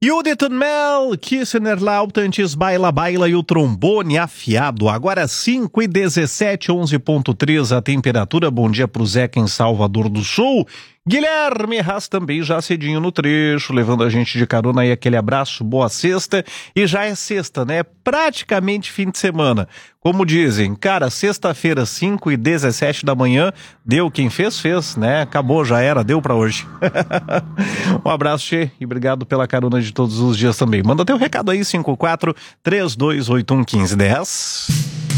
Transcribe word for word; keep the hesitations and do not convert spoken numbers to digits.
Judith Mel, Kissener Lautantes, Baila Baila e o trombone afiado. Agora cinco e dezessete, onze ponto três a temperatura. Bom dia pro Zeca em Salvador do Sul. Guilherme Haas também já cedinho no trecho, levando a gente de carona aí, aquele abraço, boa sexta. E já é sexta, né? Praticamente fim de semana. Como dizem, cara, sexta-feira, cinco e dezessete da manhã, deu, quem fez, fez, né? Acabou, já era, deu pra hoje. Um abraço, Che, e obrigado pela carona de todos os dias também. Manda teu recado aí, cinco quatro três dois oito um um cinco um zero.